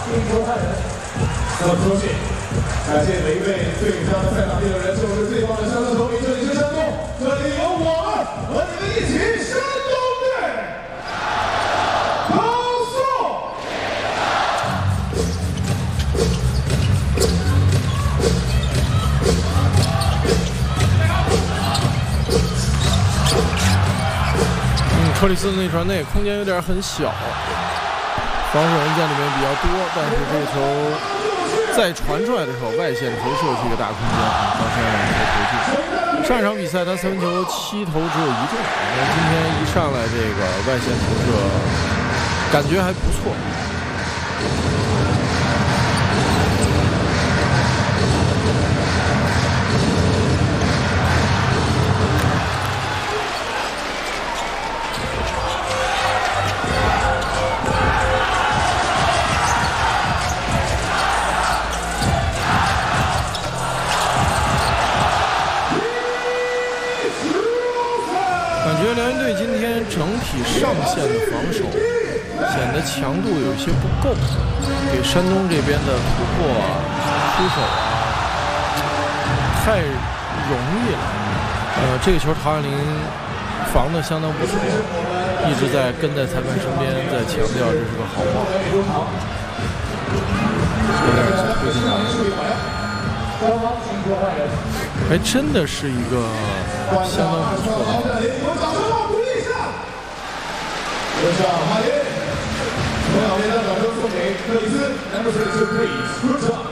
那么恭喜，感谢每一位最佳的赛场第六人，就是最棒的山东球迷，这里是山东，这里有我们和你们一起山东队高速。 克里斯那传内空间有点很小，防守人在里面比较多，但是这个球再传出来的时候，外线投射是一个大空间，高山让他投进。上一场比赛他3分球7投只有1中，今天一上来这个外线投射感觉还不错。感觉辽宁队今天整体上线的防守显得强度有些不够，给山东这边的突破啊、出手啊太容易了。这个球陶渊明防得相当不错，一直在跟在裁判身边，在强调这是个好帽。有点推进来，还真的是一个相当不错的。 留下马林，从两边的掌声送给克里斯，Number 32 please，鼓掌。